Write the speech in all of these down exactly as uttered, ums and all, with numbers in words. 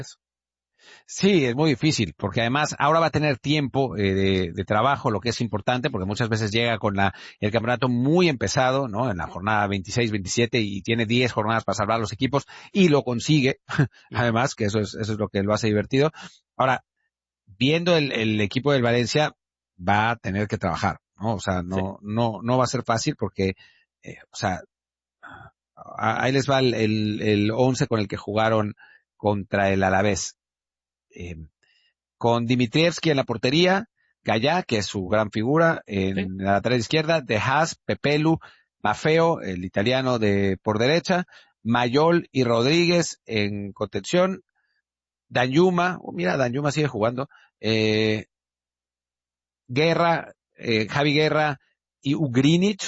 Sí, es muy difícil, porque además ahora va a tener tiempo eh, de, de trabajo, lo que es importante, porque muchas veces llega con la, el campeonato muy empezado, ¿no? En la jornada veintiséis, veintisiete y tiene diez jornadas para salvar a los equipos y lo consigue, Ujú. además, que eso es, eso es lo que lo hace divertido. Ahora, viendo el, el equipo del Valencia, va a tener que trabajar, ¿no? O sea, Sí. no, no, no va a ser fácil porque, eh, o sea, a- ahí les va el, el, el once con el que jugaron contra el Alavés. Eh, con Dimitrievski en la portería, Gallá, que es su gran figura, Sí. en la lateral izquierda, De Haas, Pepelu, Maffeo, el italiano de por derecha, Mayol y Rodríguez en contención, Danjuma, oh, mira, Danjuma sigue jugando, eh, Guerra, eh, Javi Guerra y Ugrinic,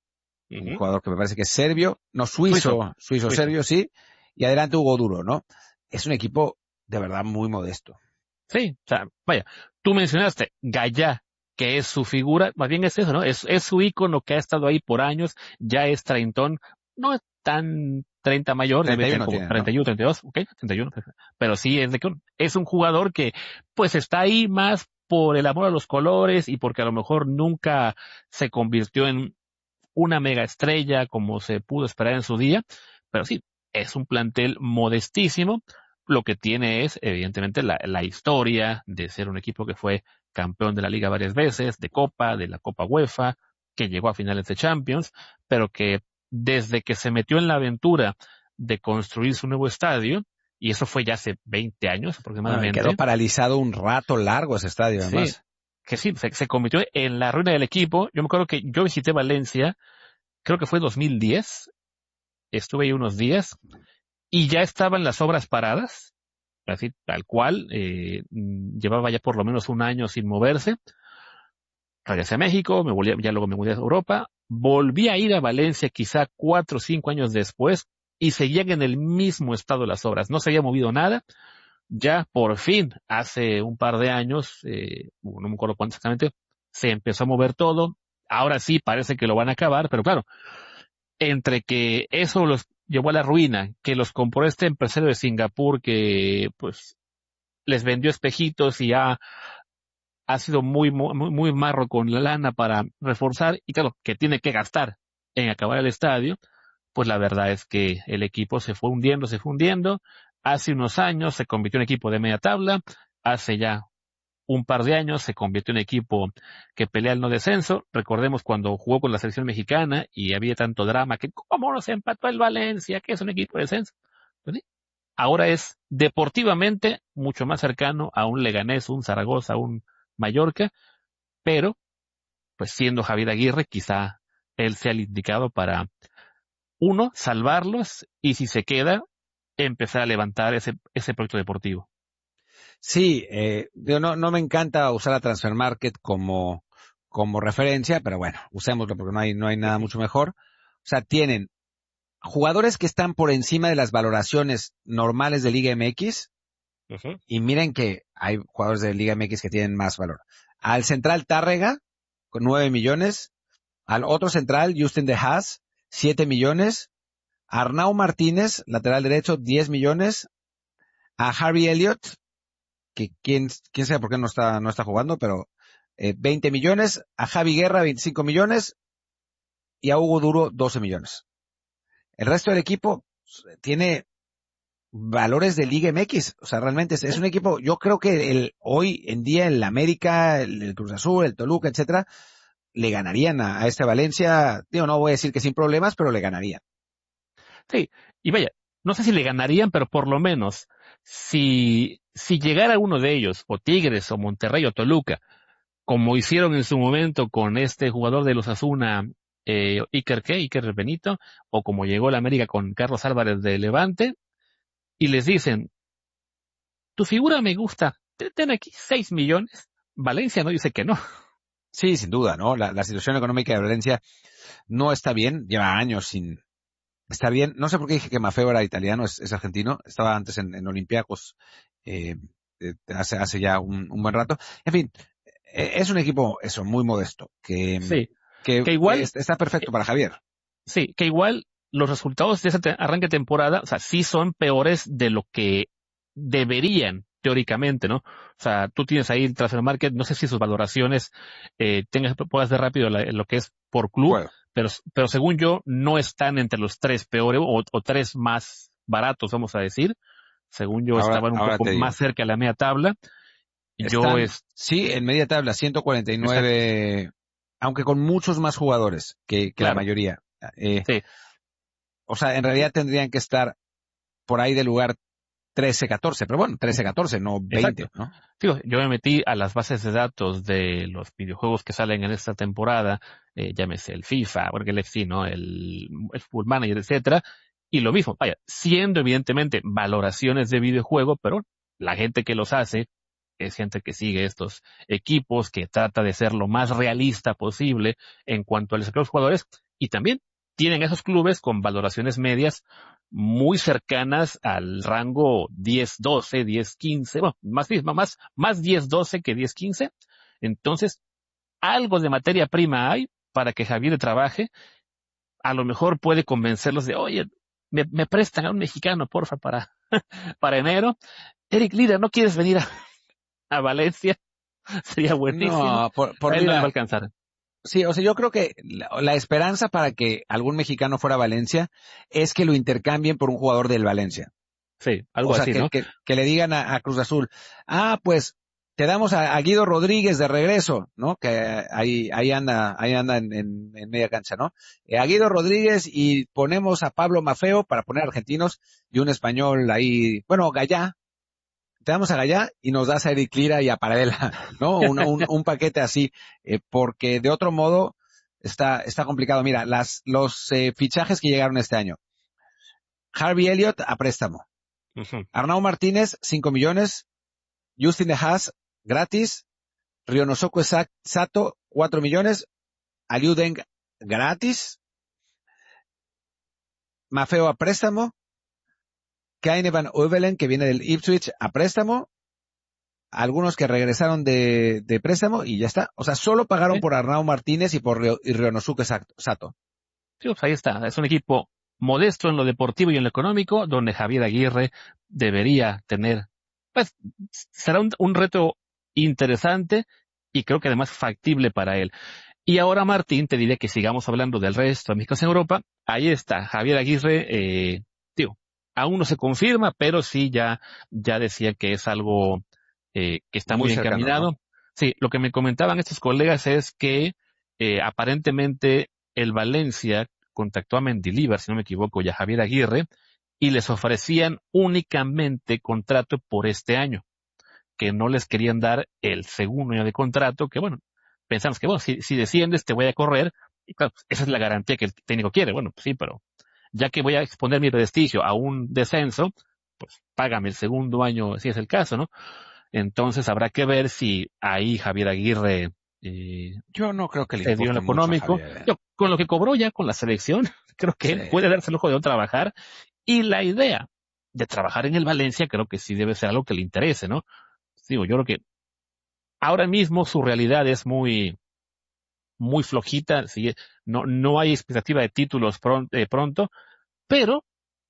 un Ujú. jugador que me parece que es serbio, no Suizo. suizo, Suizo. suizo-serbio, sí, y adelante Hugo Duro, ¿no? Es un equipo de verdad muy modesto. Sí, o sea, vaya, tú mencionaste Gallá, que es su figura, más bien es eso, ¿no? Es, es su ícono que ha estado ahí por años, ya es treintón, no es tan treinta mayor, debe tener treinta y uno como tiene, ¿no? treinta y uno, treinta y dos, ok, treinta y uno, pero sí es de que es un jugador que pues está ahí más por el amor a los colores y porque a lo mejor nunca se convirtió en una mega estrella como se pudo esperar en su día, pero sí, es un plantel modestísimo. Lo que tiene es, evidentemente, la, la historia de ser un equipo que fue campeón de la liga varias veces, de Copa, de la Copa UEFA, que llegó a finales de Champions, pero que desde que se metió en la aventura de construir su nuevo estadio, y eso fue ya hace veinte años Bueno, y quedó aproximadamente, paralizado un rato largo ese estadio, sí, además. que sí, se, se convirtió en la ruina del equipo. Yo me acuerdo que yo visité Valencia, creo que fue dos mil diez, estuve ahí unos días y ya estaban las obras paradas, así tal cual, eh, mm, llevaba ya por lo menos un año sin moverse. Regresé a México, me volví, ya luego me mudé a Europa, volví a ir a Valencia quizá cuatro o cinco años después y seguían en el mismo estado las obras, no se había movido nada. Ya por fin, hace un par de años, eh, no me acuerdo cuánto exactamente, se empezó a mover todo. Ahora sí parece que lo van a acabar, pero claro, entre que eso los llevó a la ruina, que los compró este empresario de Singapur que pues les vendió espejitos y ha, ha sido muy, muy, muy marro con la lana para reforzar, y claro, que tiene que gastar en acabar el estadio, pues la verdad es que el equipo se fue hundiendo, se fue hundiendo. Hace unos años se convirtió en equipo de media tabla, hace ya un par de años se convirtió en equipo que pelea el no descenso. Recordemos cuando jugó con la selección mexicana y había tanto drama que cómo nos empató el Valencia, que es un equipo de descenso. Pues sí, ahora es deportivamente mucho más cercano a un Leganés, un Zaragoza, un Mallorca, pero pues siendo Javier Aguirre, quizá él sea el indicado para, uno, salvarlos y si se queda, empezar a levantar ese, ese proyecto deportivo. Sí, eh, yo no, no me encanta usar la Transfer Market como, como referencia, pero bueno, usémoslo porque no hay, no hay nada mucho mejor. O sea, tienen jugadores que están por encima de las valoraciones normales de Liga M X, Ujú. y miren que hay jugadores de Liga M X que tienen más valor. Al central Tárrega, con nueve millones. Al otro central, Justin De Haas, siete millones. Arnau Martínez, lateral derecho, diez millones. A Harvey Elliott, que quién, quién sabe por qué no está, no está jugando, pero eh, veinte millones. A Javi Guerra, veinticinco millones. Y a Hugo Duro, doce millones. El resto del equipo tiene valores de Liga M X. O sea, realmente es, es un equipo, yo creo que el, hoy en día el América, el, el Cruz Azul, el Toluca, etcétera, le ganarían a, a este Valencia. Digo, no voy a decir que sin problemas, pero le ganarían. Sí, y vaya, no sé si le ganarían, pero por lo menos, si, si llegara uno de ellos, o Tigres, o Monterrey, o Toluca, como hicieron en su momento con este jugador de los Asuna, eh, Iker, ¿qué? Iker Benito, o como llegó la América con Carlos Álvarez de Levante, y les dicen, tu figura me gusta, ten ten aquí seis millones, Valencia no dice que no. Sí, sin duda, ¿no? La, la situación económica de Valencia no está bien, lleva años sin, está bien. No sé por qué dije que Maffeo era italiano, es, es argentino. Estaba antes en, en Olympiacos, eh, eh, hace, hace ya un, un buen rato. En fin, eh, es un equipo, eso, muy modesto, que, Sí, que que igual, es- está eh, perfecto para Javier. sí, que igual los resultados de ese te- arranque de temporada, o sea, sí son peores de lo que deberían, teóricamente, ¿no? O sea, tú tienes ahí el Transfer Market, no sé si sus valoraciones eh, tengas, puedas ver rápido la, lo que es por club, Bueno, pero, pero según yo, no están entre los tres peores o, o tres más baratos, vamos a decir. Según yo, ahora, estaban un ahora poco te más digo. cerca de la media tabla. Yo Están, es, sí, en media tabla, exacto, ciento cuarenta y nueve, aunque con muchos más jugadores que, que la claro, mayoría. Eh, sí. o sea, en realidad tendrían que estar por ahí de lugar trece catorce, pero bueno, trece catorce, no Exacto. veinte, ¿no? Digo, yo me metí a las bases de datos de los videojuegos que salen en esta temporada, eh, llámese el FIFA, porque el F C, ¿no? El, el Football Manager, etcétera. Y lo mismo, vaya, siendo evidentemente valoraciones de videojuego, pero la gente que los hace es gente que sigue estos equipos, que trata de ser lo más realista posible en cuanto a los los jugadores, y también tienen esos clubes con valoraciones medias muy cercanas al rango diez doce, diez quince, bueno, más, más, más diez doce que diez quince. Entonces, algo de materia prima hay para que Javier trabaje. A lo mejor puede convencerlos de, oye, me, me prestan a un mexicano, porfa, para, para enero. Eric Lira, ¿no quieres venir a, a Valencia? Sería buenísimo. No, por, A por él no le va a Lira, alcanzar. sí, o sea, yo creo que la, la esperanza para que algún mexicano fuera a Valencia es que lo intercambien por un jugador del Valencia. Sí, O algo sea, así, que, ¿no? que, que le digan a, a Cruz Azul, ah, pues te damos a, a Guido Rodríguez de regreso, ¿no? Que ahí, ahí anda, ahí anda en, en, en media cancha, ¿no? Eh, a Guido Rodríguez y ponemos a Pablo Mafeo para poner argentinos y un español ahí, bueno, Gallá, te damos a Gallá y nos das a Eric Lira y a Paradela, ¿no? Un, un, un paquete así, eh, porque de otro modo está, está complicado. Mira, las, los eh, fichajes que llegaron este año. Harvey Elliott a préstamo. Ujú. Arnau Martínez, cinco millones. Justin De Haas, gratis. Ryonosuke Sato, cuatro millones. Aliu Deng, gratis. Mafeo a préstamo. Kaine van Uevelen, que viene del Ipswich, a préstamo. Algunos que regresaron de, de préstamo y ya está. O sea, solo pagaron Sí, por Arnau Martínez y por Ryo- y Ryonosuke Sato. sí, pues ahí está. Es un equipo modesto en lo deportivo y en lo económico, donde Javier Aguirre debería tener, pues, será un, un reto interesante y creo que además factible para él. Y ahora, Martín, te diré que sigamos hablando del resto de México en Europa. Ahí está, Javier Aguirre, eh, tío, aún no se confirma, pero sí ya, ya decía que es algo eh, que está Muy muy cercano, ¿no? encaminado. Sí, lo que me comentaban estos colegas es que eh, aparentemente el Valencia contactó a Mendilibar, si no me equivoco, y a Javier Aguirre, y les ofrecían únicamente contrato por este año, que no les querían dar el segundo año de contrato, que bueno, pensamos que bueno, si, si desciendes te voy a correr, y claro, pues, esa es la garantía que el técnico quiere, bueno, pues sí, pero ya que voy a exponer mi prestigio a un descenso, pues págame el segundo año si es el caso, ¿no? Entonces habrá que ver si ahí Javier Aguirre eh, Yo no creo que le se dio en lo importe mucho a económico. Javier. Yo, con lo que cobró ya con la selección, creo que Sí. él puede darse el lujo de no trabajar. Y la idea de trabajar en el Valencia creo que sí debe ser algo que le interese, ¿no? Digo, yo creo que ahora mismo su realidad es muy, muy flojita, sí, no, no hay expectativa de títulos pron- eh, pronto, pero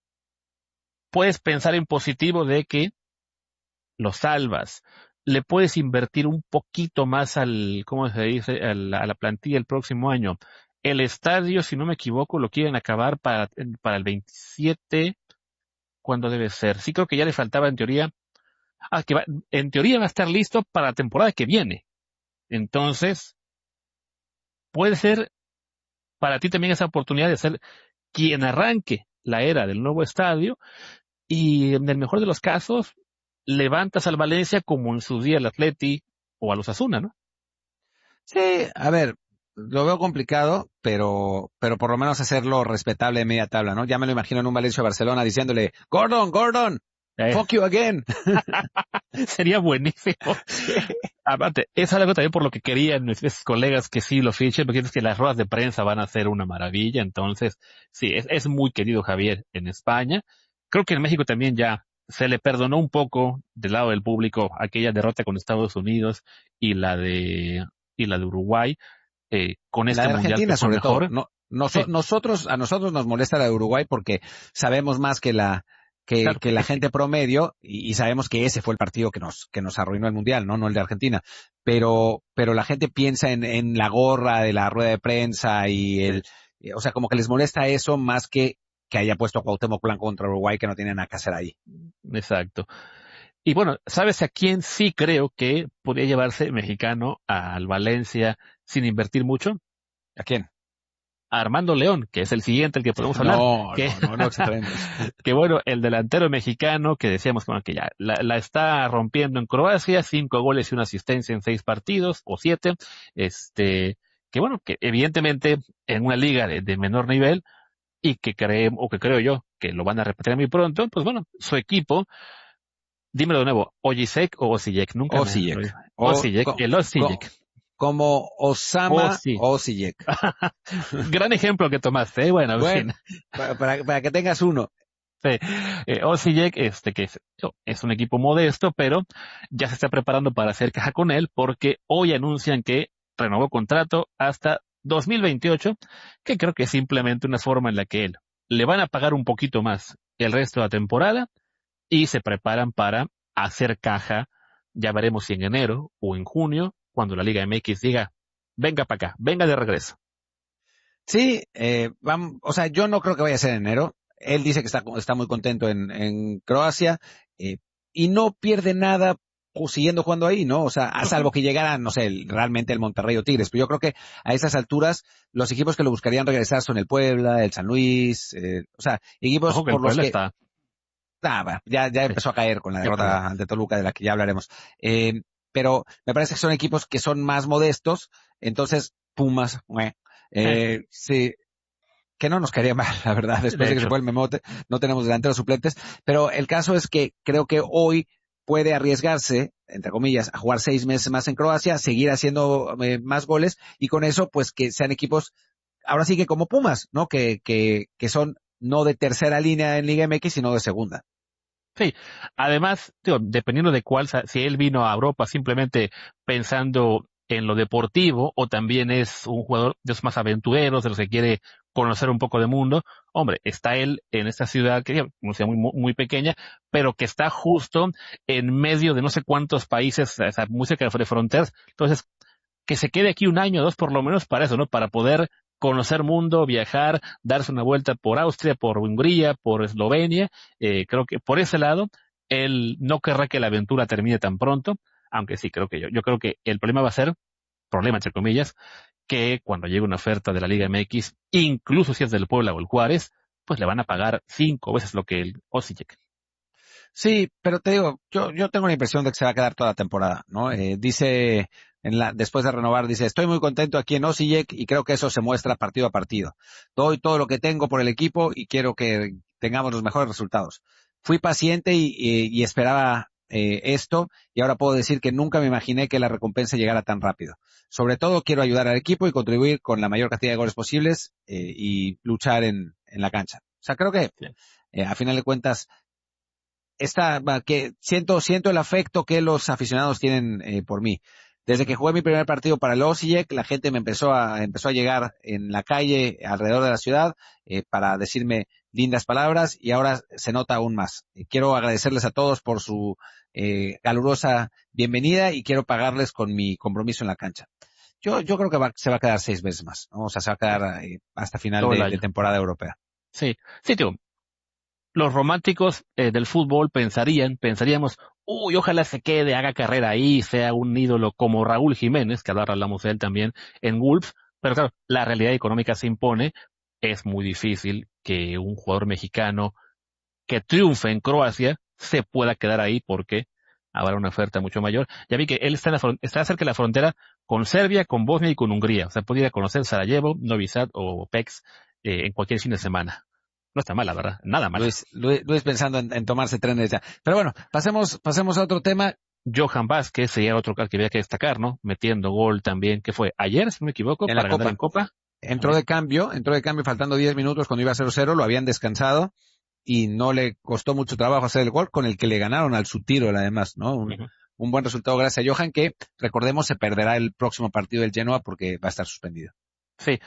puedes pensar en positivo de que lo salvas. Le puedes invertir un poquito más al, ¿cómo se dice?, al- a la plantilla el próximo año. El estadio, si no me equivoco, lo quieren acabar para, para el veintisiete. ¿Cuándo debe ser? Sí, creo que ya le faltaba en teoría. Ah, que va- en teoría va a estar listo para la temporada que viene. Entonces, puede ser para ti también esa oportunidad de ser quien arranque la era del nuevo estadio y en el mejor de los casos levantas al Valencia como en su día el Atleti o a los Asuna, ¿no? Sí, a ver, lo veo complicado, pero, pero por lo menos hacerlo respetable en media tabla, ¿no? Ya me lo imagino en un Valencia-Barcelona diciéndole, Gordon, Gordon, Eh, fuck you again. sería buenísimo. Sí. Aparte, es algo también por lo que querían nuestros colegas que sí lo fichen, porque es que las ruedas de prensa van a ser una maravilla. Entonces, sí, es, es muy querido Javier en España. Creo que en México también ya se le perdonó un poco del lado del público aquella derrota con Estados Unidos y la de, y la de Uruguay, eh, con La este de mundial que Argentina fue sobre todo. mejor. No, Sí, noso- nosotros, a nosotros nos molesta la de Uruguay porque sabemos más que la, que, Claro, que la es que gente promedio, y, y sabemos que ese fue el partido que nos, que nos arruinó el Mundial, ¿no? No el de Argentina. Pero, pero la gente piensa en, en la gorra de la rueda de prensa y el, o sea, como que les molesta eso más que que haya puesto a Cuauhtémoc Blanco contra Uruguay, que no tiene nada que hacer ahí. exacto. Y bueno, ¿sabes a quién sí creo que podría llevarse el mexicano al Valencia sin invertir mucho? ¿A quién? A Armando León, que es el siguiente el que podemos hablar, No, que, no, no, no exageremos. que bueno, el delantero mexicano que decíamos bueno, que ya la, la está rompiendo en Croacia, cinco goles y una asistencia en seis partidos, o siete, este, que bueno, que evidentemente en una liga de, de menor nivel, y que creemos, o que creo yo, que lo van a repetir muy pronto, pues bueno, su equipo, dímelo de nuevo, Ojisek o Osijek, nunca me, Osijek. O, Osijek, co, el co, Osijek, como Osama Osi, Osijek. gran ejemplo que tomaste, ¿eh? Bueno, en Bueno, fin. para, para, para que tengas uno. Sí. Eh, Osijek, este, que es, es un equipo modesto, pero ya se está preparando para hacer caja con él, porque hoy anuncian que renovó contrato hasta dos mil veintiocho, que creo que es simplemente una forma en la que él le van a pagar un poquito más el resto de la temporada y se preparan para hacer caja, ya veremos si en enero o en junio, cuando la Liga M X diga, venga para acá, venga de regreso. Sí, eh, vamos, o sea, yo no creo que vaya a ser en enero. Él dice que está, está muy contento en, en Croacia, eh, y no pierde nada pues, siguiendo jugando ahí, ¿no? O sea, a salvo que llegara, no sé, el- realmente el Monterrey o Tigres. Pero yo creo que a esas alturas los equipos que lo buscarían regresar son el Puebla, el San Luis, eh, o sea, equipos Ojo que el por los Puebla que, está, ah, bueno, ya, ya sí, empezó a caer con la ya derrota perdió. ante Toluca, de la que ya hablaremos. Eh, pero me parece que son equipos que son más modestos, entonces Pumas, mue, Eh, eh, sí, que no nos caería mal, la verdad, después de de que se hecho, fue el Memote, no tenemos delanteros suplentes, pero el caso es que creo que hoy puede arriesgarse, entre comillas, a jugar seis meses más en Croacia, seguir haciendo eh, más goles, y con eso, pues que sean equipos, ahora sí que como Pumas, ¿no? Que, que, que son no de tercera línea en Liga M X, sino de segunda. sí, además, digo, dependiendo de cuál, sa- si él vino a Europa simplemente pensando en lo deportivo o también es un jugador de los más aventureros, de los que quiere conocer un poco de mundo, hombre, está él en esta ciudad que, como sea, muy, muy muy pequeña, pero que está justo en medio de no sé cuántos países, o sea, muy cerca de fronteras. Entonces, que se quede aquí un año o dos por lo menos para eso, ¿no? Para poder conocer mundo, viajar, darse una vuelta por Austria, por Hungría, por Eslovenia. Eh, creo que por ese lado, él no querrá que la aventura termine tan pronto, aunque sí, creo que yo, yo creo que el problema va a ser, problema entre comillas, que cuando llegue una oferta de la Liga M X, incluso si es del Puebla o el Juárez, pues le van a pagar cinco veces lo que el Osijek. Sí, pero te digo, yo, yo tengo la impresión de que se va a quedar toda la temporada, ¿no? Eh, dice, en la, después de renovar, dice, estoy muy contento aquí en Osijek y creo que eso se muestra partido a partido. Doy todo lo que tengo por el equipo y quiero que tengamos los mejores resultados. Fui paciente y, y, y esperaba eh, esto, y ahora puedo decir que nunca me imaginé que la recompensa llegara tan rápido. Sobre todo quiero ayudar al equipo y contribuir con la mayor cantidad de goles posibles, eh, y luchar en, en la cancha. O sea, creo que Sí. eh, a final de cuentas esta, va, que siento, siento el afecto que los aficionados tienen eh, por mí. Desde que jugué mi primer partido para el Osijek, la gente me empezó a, empezó a llegar en la calle alrededor de la ciudad eh, para decirme lindas palabras, y ahora se nota aún más. Eh, quiero agradecerles a todos por su eh, calurosa bienvenida y quiero pagarles con mi compromiso en la cancha. Yo, yo creo que va, se va a quedar seis meses más, ¿no? O sea, se va a quedar eh, hasta final Todo el de, de año. temporada europea. Sí, sí, tío, los románticos eh, del fútbol pensarían, pensaríamos, uy, ojalá se quede, haga carrera ahí, sea un ídolo como Raúl Jiménez, que ahora hablamos de él también en Wolves, pero claro, la realidad económica se impone, es muy difícil que un jugador mexicano que triunfe en Croacia se pueda quedar ahí porque habrá una oferta mucho mayor. Ya vi que él está, en la fron- está cerca de la frontera con Serbia, con Bosnia y con Hungría, o sea, puede ir a conocer Sarajevo, Novi Sad o Pex eh, en cualquier fin de semana. No está mala, ¿verdad? Nada mala. Luis, Luis, Luis pensando en, en tomarse trenes ya. Pero bueno, pasemos, pasemos a otro tema. Johan Vázquez sería otro que había que destacar, ¿no? Metiendo gol también, que fue ayer, si no me equivoco, En la para ganar en Copa. Copa. Entró Ayer. de cambio, entró de cambio faltando diez minutos cuando iba cero cero, lo habían descansado y no le costó mucho trabajo hacer el gol, con el que le ganaron al Sutiro además, ¿no? Un, Ujú. un buen resultado gracias a Johan, que recordemos se perderá el próximo partido del Genoa porque va a estar suspendido. Sí,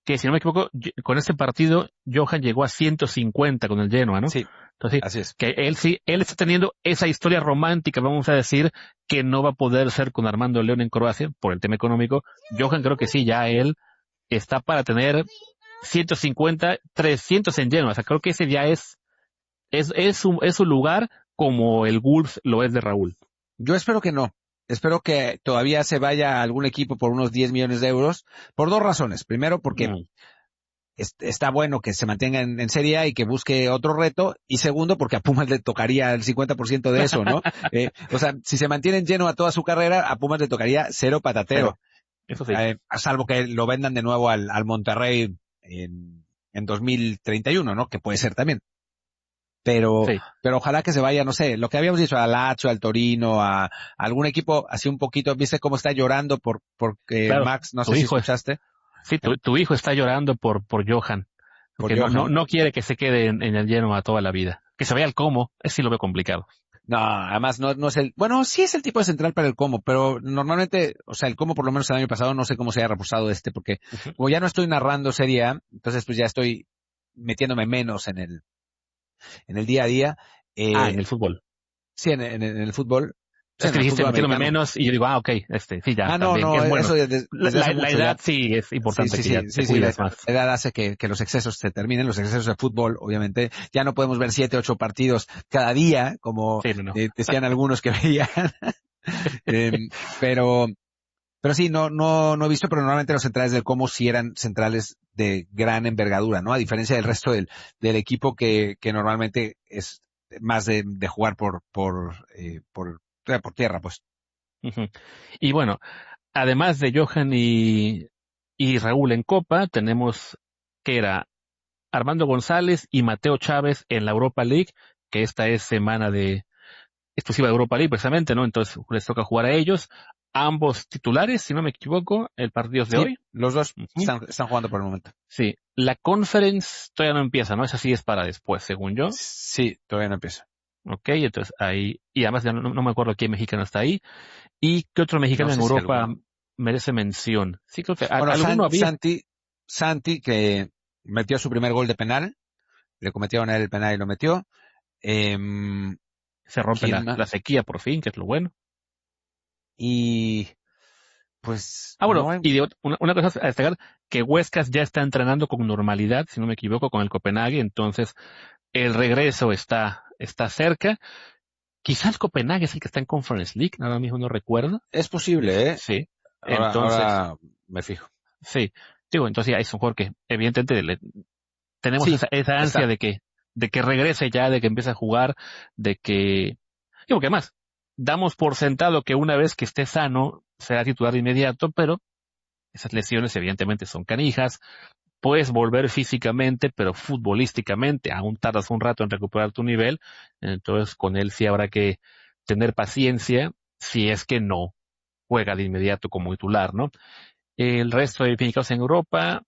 que si no me equivoco, yo- con este partido, Johan llegó a ciento cincuenta con el Genoa, ¿no? Sí, Entonces, así es. que él sí, él está teniendo esa historia romántica, vamos a decir, que no va a poder ser con Armando León en Croacia, por el tema económico. Johan creo que sí, ya él está para tener ciento cincuenta, trescientos en Genoa. O sea, creo que ese ya es, es, es su, es su lugar como el Wolves lo es de Raúl. Yo espero que no. Espero que todavía se vaya a algún equipo por unos diez millones de euros, por dos razones. Primero, porque Mm. es- está bueno que se mantenga en, en Serie A y que busque otro reto. Y segundo, porque a Pumas le tocaría el cincuenta por ciento de eso, ¿no? Eh, o sea, si se mantiene en lleno a toda su carrera, a Pumas le tocaría cero patatero. Pero, eso sí. Eh, salvo que lo vendan de nuevo al, al Monterrey en, en dos mil treinta y uno, ¿no? Que puede ser también. Pero, Sí. pero ojalá que se vaya, no sé, lo que habíamos dicho, al Lazio, al Torino, a, a algún equipo así un poquito, viste cómo está llorando por, porque Claro, Max, no tu sé si hijo es, escuchaste, sí, eh, tu, tu hijo está llorando por, por Johan. por Porque no, no, Johan. no quiere que se quede en, en el Genoa toda la vida. Que se vaya al Como, es sí lo veo complicado. No, además no, no es el, bueno, sí es el tipo de central para el Como, pero normalmente, o sea, el Como por lo menos el año pasado no sé cómo se haya reposado este, porque Ujú. como ya no estoy narrando Serie A, entonces pues ya estoy metiéndome menos en el, en el día a día, Ah, eh, en el fútbol. sí, en, en- en el fútbol, sí, Es en que el dijiste fútbol metiéndome americano. menos y yo digo, ah, ok, este, sí, ya, Ah, no, también, no, es bueno. eso desde, La, desde hace la, la mucho ya. edad sí es Sí, importante sí, que ya sí, te sí, sí, la cuides más. edad hace que, que los excesos se terminen, los excesos de fútbol, obviamente. Ya no podemos ver siete, ocho partidos cada día, como Sí, no, no. eh, decían algunos que veían. Em, pero, pero sí, no, no, no he visto, pero normalmente los centrales del Como sí eran centrales de gran envergadura, ¿no? A diferencia del resto del, del equipo que, que normalmente es más de, de jugar por, por, eh, por, eh, por tierra, pues. Ujú. Y bueno, además de Johan y, y Raúl en Copa, tenemos que era Armando González y Mateo Chávez en la Europa League, que esta es semana de exclusiva de Europa League precisamente, ¿no? Entonces les toca jugar a ellos. Ambos titulares, si no me equivoco, el partido es de Sí, hoy. los dos Ujú. están, están jugando por el momento. Sí, la conference todavía no empieza, ¿no? Esa sí es para después, según yo. Sí, todavía no empieza. Ok, entonces ahí, y además ya no, no me acuerdo qué mexicano está ahí. ¿Y qué otro No mexicano en sé si Europa alguno. merece mención? Sí, creo que a- Bueno, alguno San- había. Santi, Santi, que metió su primer gol de penal, le cometieron a él el penal y lo metió. Em, Se rompe ¿quién la, la más? sequía por fin, que es lo bueno. Y pues Ah, bueno, no hay, y de ot- una, una cosa a destacar, que Huescas ya está entrenando con normalidad, si no me equivoco, con el Copenhague, entonces el regreso está, está cerca. Quizás Copenhague es el que está en Conference League, ahora mismo no recuerdo. es posible, ¿eh? Sí, Ahora, entonces, ahora me fijo. sí. Digo, entonces ya es un jugador que evidentemente le- tenemos Sí, esa, esa ansia está. de que, de que regrese ya, de que empiece a jugar, de que, digo que más, damos por sentado que una vez que esté sano será titular de inmediato, pero esas lesiones evidentemente son canijas, puedes volver físicamente, pero futbolísticamente aún tardas un rato en recuperar tu nivel, entonces con él sí habrá que tener paciencia si es que no juega de inmediato como titular, ¿no? El resto de mexicanos en Europa,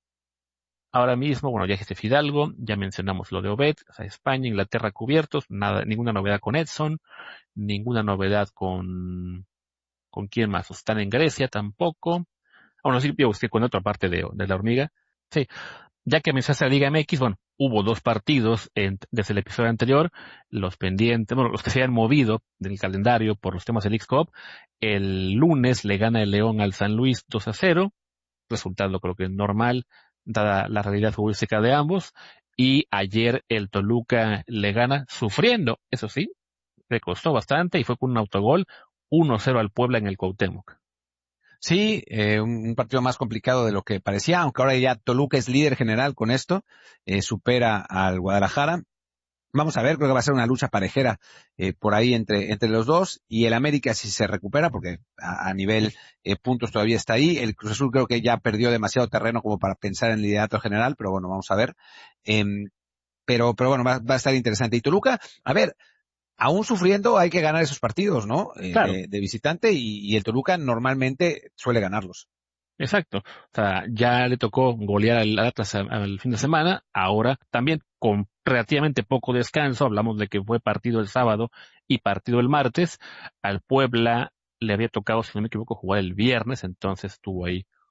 ahora mismo, bueno, ya dijiste Fidalgo, ya mencionamos lo de Obed, o sea, España, Inglaterra cubiertos, nada, ninguna novedad con Edson, ninguna novedad con, ¿con quién más? Están en Grecia tampoco. Ah, bueno, sí, yo busqué con otra parte de, de la hormiga. Sí, ya que mencionaste la Liga M X, bueno, hubo dos partidos en- desde el episodio anterior, los pendientes, bueno, los que se habían movido del calendario por los temas del X-Cup. El lunes le gana el León al San Luis dos a cero, resultado creo que normal, dada la realidad futbolística de ambos. Y ayer el Toluca le gana sufriendo, eso sí, le costó bastante y fue con un autogol uno cero al Puebla en el Cuauhtémoc. Sí, eh, un, un partido más complicado de lo que parecía, aunque ahora ya Toluca es líder general con esto, eh, supera al Guadalajara. Vamos a ver, creo que va a ser una lucha parejera eh, por ahí entre, entre los dos, y el América si se recupera, porque a, a nivel eh, puntos todavía está ahí. El Cruz Azul creo que ya perdió demasiado terreno como para pensar en el liderato general, pero bueno, vamos a ver. Em, pero, pero bueno, va, va a estar interesante. Y Toluca, a ver, aún sufriendo hay que ganar esos partidos, ¿no? Eh, Claro, de, de visitante, y, y el Toluca normalmente suele ganarlos. exacto. O sea, ya le tocó golear al Atlas al, al fin de semana, ahora también con relativamente poco descanso, hablamos de que fue partido el sábado y partido el martes, al Puebla le había tocado, si no me equivoco, jugar el viernes, entonces tuvo ahí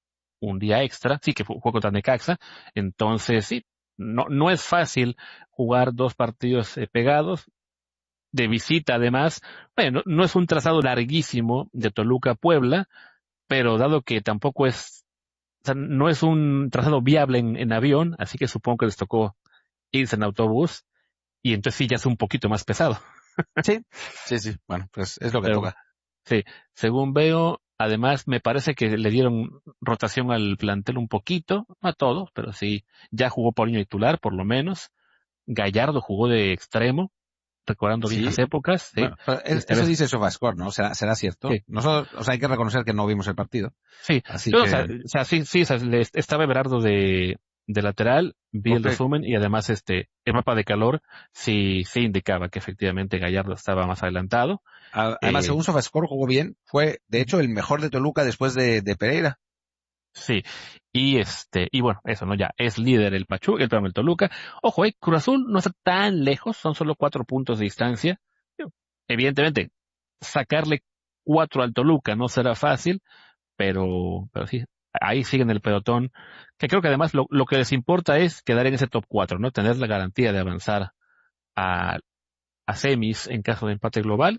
un día extra, sí que jugó contra Necaxa, entonces sí, no, no es fácil jugar dos partidos eh, pegados, de visita además. Bueno, no, no es un trazado larguísimo de Toluca a Puebla, pero dado que tampoco es, o sea, no es un trazado viable en, en avión, así que supongo que les tocó irse en autobús, y entonces sí ya es un poquito más pesado. Sí, sí, sí, bueno, pues es lo que Pero toca. sí, según veo, además me parece que le dieron rotación al plantel un poquito, no a todos, pero sí, ya jugó Paulinho titular, por lo menos. Gallardo jugó de extremo, recordando viejas Sí, épocas, sí. bueno, pero es- Esta eso vez, dice SofaScore, ¿no? ¿Será, será cierto? sí, Nosotros, o sea, hay que reconocer que no vimos el partido. sí. Así Yo, o sea, que, o sea, sí, sí, o sea, le- estaba Everardo de, de lateral, vi el ok. resumen y además este, el mapa de calor sí, sí indicaba que efectivamente Gallardo estaba más adelantado. A- Además, Eh, según SofaScore jugó bien, fue de hecho el mejor de Toluca después de, de Pereira. Sí, y este, y bueno, eso, ¿no? Ya, es líder el Pachuca, el, perdón, el Toluca. Ojo, eh, Cruz Azul no está tan lejos, son solo cuatro puntos de distancia. Evidentemente, sacarle cuatro al Toluca no será fácil, pero, pero sí, ahí siguen el pelotón, que creo que además lo, lo que les importa es quedar en ese top cuatro, ¿no? Tener la garantía de avanzar a, a semis en caso de empate global,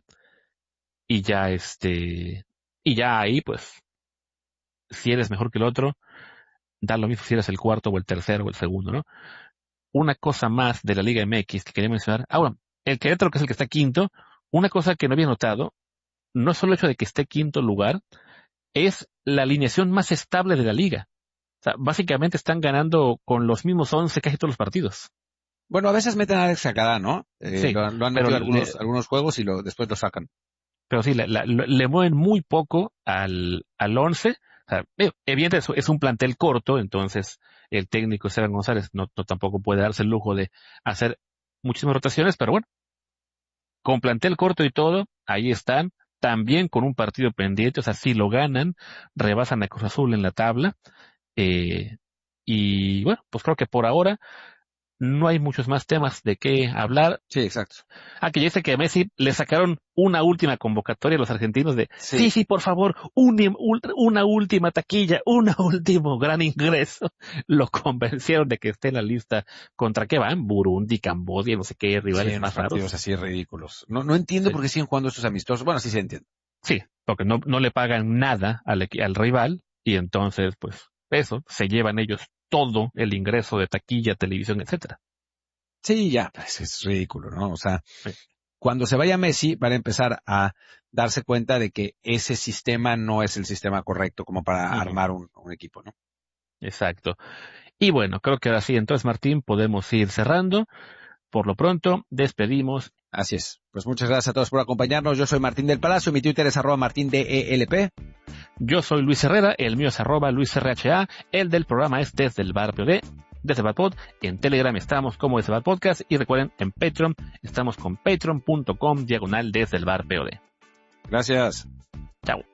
y ya este, y ya ahí, pues, si eres mejor que el otro, da lo mismo si eres el cuarto o el tercero o el segundo, ¿no? Una cosa más de la Liga M X que quería mencionar. Ahora, el Querétaro, que es el que está quinto, una cosa que no había notado, no es solo el hecho de que esté quinto lugar, es la alineación más estable de la liga. O sea, básicamente están ganando con los mismos once casi todos los partidos. Bueno, a veces meten a Alex Acadá, ¿no? Eh, Sí, lo, han lo han pero metido le, algunos, algunos juegos y lo, después lo sacan. pero sí, la- la- le mueven muy poco al, al once. O sea, eh, evidentemente es, es un plantel corto, entonces el técnico Esteban González no, no tampoco puede darse el lujo de hacer muchísimas rotaciones, pero bueno, con plantel corto y todo, ahí están, también con un partido pendiente, o sea, si lo ganan, rebasan a Cruz Azul en la tabla, eh, y bueno, pues creo que por ahora no hay muchos más temas de qué hablar. Sí, exacto. Ah, que ya sé que a Messi le sacaron una última convocatoria a los argentinos de, sí, Sí, sí, por favor, un, ul- una última taquilla, un último gran ingreso. Lo convencieron de que esté en la lista. ¿Contra qué van? Burundi, Cambodia, no sé qué sí, rivales unos más partidos raros. así ridículos. No, no entiendo Sí, por qué siguen jugando estos amistosos. Bueno, sí se entiende. sí, porque no, no le pagan nada al, equi- al rival y entonces, pues, eso, se llevan ellos todo el ingreso de taquilla, televisión, etcétera. Sí, ya, pues es ridículo, ¿no? O sea, Sí, cuando se vaya Messi, van a empezar a darse cuenta de que ese sistema no es el sistema correcto como para ujú, armar un, un equipo, ¿no? exacto. Y bueno, creo que ahora sí, entonces, Martín, podemos ir cerrando. Por lo pronto, despedimos. Así es. Pues muchas gracias a todos por acompañarnos. Yo soy Martín del Palacio, mi Twitter es arroba martín D E L P. Yo soy Luis Herrera, el mío es arroba Luis R H A, el del programa es desde el bar P O D, desde el bar pod. En Telegram estamos como desde el bar podcast y recuerden, en Patreon estamos con patreon punto com diagonal desde el bar P O D. Gracias. Chao.